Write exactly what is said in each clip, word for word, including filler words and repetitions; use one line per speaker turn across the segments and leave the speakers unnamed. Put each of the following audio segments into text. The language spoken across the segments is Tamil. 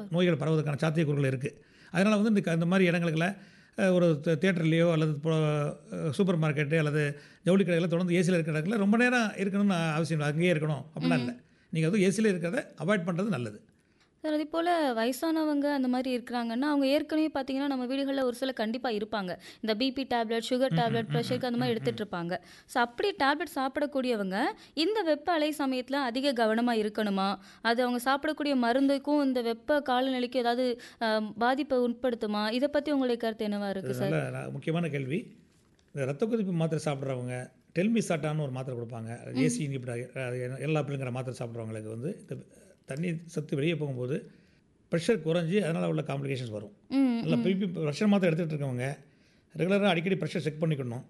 நோய்கள் பரவுவதற்கான சாத்தியக்கூறுகள் இருக்குது. அதனால் வந்து இந்த க இந்த மாதிரி இடங்களுக்குள்ள அஹ், ஒரு தே- தியேட்டர்லேயோ அல்லது இப்போ, அஹ், சூப்பர் மார்க்கெட்டு அல்லது ஜவுளி கடையில் தொடர்ந்து ஏசியில் இருக்கிற இடத்துல ரொம்ப நேரம் இருக்கணும்னு அவசியம் இல்லை. அங்கேயே இருக்கணும் அப்படிலாம் இல்லை. நீங்கள் அதுவும் ஏசியில் இருக்கிறத அவாய்ட் பண்ணுறது நல்லது.
சார் அதே போல் வயசானவங்க அந்த மாதிரி இருக்கிறாங்கன்னா அவங்க ஏற்கனவே பார்த்தீங்கன்னா நம்ம வீடுகளில் ஒரு சில கண்டிப்பாக இருப்பாங்க. இந்த பிபி டேப்லெட், சுகர் டேப்லெட், ப்ரெஷருக்கு அந்த மாதிரி எடுத்துகிட்டு இருப்பாங்க. ஸோ அப்படி டேப்லெட் சாப்பிடக்கூடியவங்க இந்த வெப்ப அலை சமயத்தில் அதிக கவனமாக இருக்கணுமா? அது அவங்க சாப்பிடக்கூடிய மருந்துக்கும் இந்த வெப்ப காலநிலைக்கும் ஏதாவது அஹ், பாதிப்பை உட்படுத்துமா? இதை பற்றி உங்களுடைய கருத்து என்னவா
இது
இருக்குது சார்?
நல்ல ந- முக்கியமான கேள்வி. இந்த ரத்த கொதிப்பு மாத்திரை சாப்பிட்றவங்க டெல்மி சாட்டான்னு ஒரு மாத்திரை கொடுப்பாங்க. ஏசி இன்ஹிபிட்டர் எல்லா பிள்ளைங்கிற மாத்திரை சாப்பிட்றவங்களுக்கு வந்து இந்த தண்ணி சத்து வெளியே போகும்போது ப்ரெஷர் குறைஞ்சி அதனால் உள்ள காம்ப்ளிகேஷன்ஸ் வரும்.
ம்
நல்லா பிபி ப்ரெஷர் மாத்திரை எடுத்துகிட்டு இருக்கவங்க ரெகுலராக அடிக்கடி ப்ரெஷர் செக் பண்ணிக்கணும்.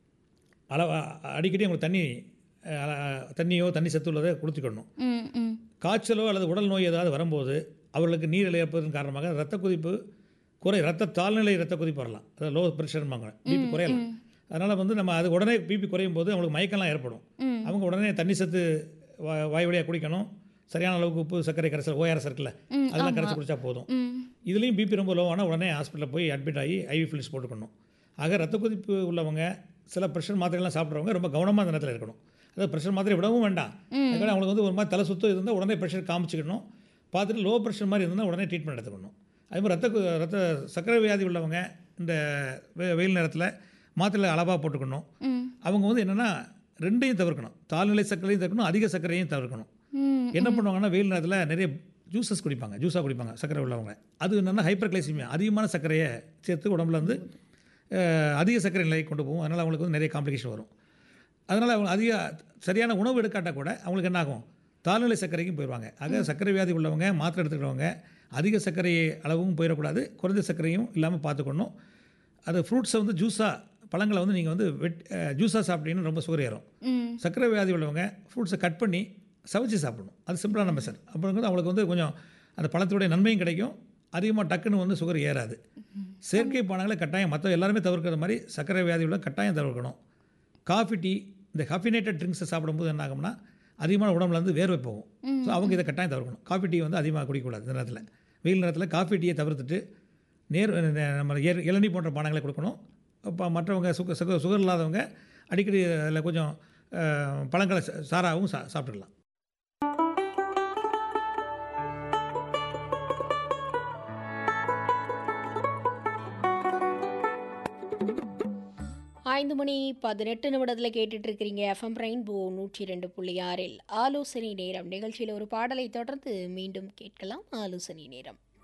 அளவு அடிக்கடி அவங்களுக்கு தண்ணி அஹ், தண்ணியோ தண்ணி சத்து உள்ளதை கொடுத்துக்கணும்.
ம் ம்
காய்ச்சலோ அல்லது உடல் நோய் ஏதாவது வரும்போது அவர்களுக்கு நீர் இழப்பதன் காரணமாக ரத்த கொதிப்பு குறை ரத்த தாழ்நிலை ரத்த கொதிப்பு வரலாம். அதாவது லோ ப்ரெஷர்பாங்க, பிபி குறையலாம். அதனால் வந்து நம்ம அது உடனே பிபி குறையும் போது அவங்களுக்கு மயக்கம்லாம் ஏற்படும்.
ம்
அவங்க உடனே தண்ணி சத்து வா வாய் வழியாக குடிக்கணும். சரியான அளவுக்கு உப்பு சர்க்கரை கரைசல் ஓஆர்எஸ் இருக்குல்ல,
ம்
அதெல்லாம் கரைச்சி குடிச்சா போதும்.
ம்
இதுலேயும் பிபி ரொம்ப லோ ஆனால் உடனே ஹாஸ்பிட்டலில் போய் அட்மிட் ஆகி ஐவி ஃபில்ஸ் போட்டுக்கணும். ஆக ரத்த கொதிப்பு உள்ளவங்க சில ப்ரெஷர் மாத்திரைலாம் சாப்பிட்றவங்க ரொம்ப கவனமாக அந்த நேரத்தில் இருக்கணும். அதாவது ப்ரெஷர் மாத்திரை விடவும் வேண்டாம். அதுக்காக அவங்களுக்கு வந்து ஒரு மாதிரி தலை சுத்தம் இருந்தால் உடனே ப்ரெஷர் காமிச்சிக்கணும். பார்த்துட்டு லோ ப்ரெஷர் மாதிரி இருந்தால் உடனே ட்ரீட்மெண்ட் எடுத்துக்கணும். அதே மாதிரி ரத்த கு- ரத்த சர்க்கரை வியாதி உள்ளவங்க இந்த வெ- வெயில் நேரத்தில் மாத்திரையில் அளவாக போட்டுக்கணும்.
ம்
அவங்க வந்து என்னென்னா ரெண்டையும் தவிர்க்கணும். தாழ்நிலை சர்க்கரையும் தவிர்க்கணும், அதிக சர்க்கரையும் தவிர்க்கணும்.
ம்
என்ன பண்ணுவாங்கன்னா வெயில் நேரத்தில் நிறைய ஜூஸஸ் குடிப்பாங்க, ஜூஸாக குடிப்பாங்க சர்க்கரை உள்ளவங்க. அது என்னென்னா ஹைப்பர் கிளைசிமியா, அதிகமான சர்க்கரையை சேர்த்து உடம்புல வந்து அஹ், அதிக சர்க்கரை நிலையை கொண்டு போகும். அதனால் அவங்களுக்கு வந்து நிறைய காம்ப்ளிகேஷன் வரும். அதனால் அவங்க அதிக சரியான உணவு எடுக்காட்டால் கூட அவங்களுக்கு என்ன ஆகும், தாழ்நிலை சர்க்கரைக்கும் போயிடுவாங்க. ஆக சர்க்கரை வியாதி உள்ளவங்க மாத்திரை எடுத்துக்கிறவங்க அதிக சர்க்கரை அளவும் போயிடக்கூடாது, குறைந்த சர்க்கரையும் இல்லாமல் பார்த்துக்கணும். அது ஃப்ரூட்ஸை வந்து ஜூஸாக, பழங்களை வந்து நீங்கள் வந்து வெட் ஜூஸாக சாப்பிட்டீங்கன்னா ரொம்ப சுகர் ஏறும்.
ம்
சர்க்கரை வியாதி உள்ளவங்க ஃப்ரூட்ஸை கட் பண்ணி சமைச்சு சாப்பிடணும். அது சிம்பிளான மெத்தட். அப்புறம் வந்து அவங்களுக்கு வந்து கொஞ்சம் அந்த பழத்துடைய நன்மையும் கிடைக்கும், அதிகமாக டக்குன்னு வந்து சுகர் ஏறாது. செயற்கை பானங்களை கட்டாயம் மற்ற எல்லாருமே தவிர்க்கிற மாதிரி சர்க்கரை வியாதி உள்ள கட்டாயம் தவிர்க்கணும். காஃபி, டீ, இந்த கஃபினேட்டட் ட்ரிங்க்ஸை சாப்பிடும்போது என்ன ஆகும்னா அதிகமான உடம்புல வந்து வேர்வை போகும். ஸோ அவங்க இதை கட்டாயம் தவிர்க்கணும். காஃபி டீ வந்து அதிகமாக குடிக்கக்கூடாது இந்த நேரத்தில். வெயில் நேரத்தில் காஃபி டீயை தவிர்த்துட்டு நேர் நம்ம ஏ- இளநீர் போன்ற பானங்களை கொடுக்கணும். இப்போ மற்றவங்க சுக சுக சுகர் இல்லாதவங்க அடிக்கடி அதில் கொஞ்சம் அஹ், பழங்களை சா- சாறாகவும் சா சாப்பிட்டுக்கலாம்.
ஐந்து மணி பதினெட்டு நிமிடத்தில் கேட்டுட்டு இருக்கிறீங்க எஃப்எம் ரெயின்போ நூற்றி ரெண்டு புள்ளி ஆறில் ஆலோசனை நேரம் நிகழ்ச்சியில் ஒரு பாடலை தொடர்ந்து மீண்டும் கேட்கலாம். ஆலோசனை நேரம்.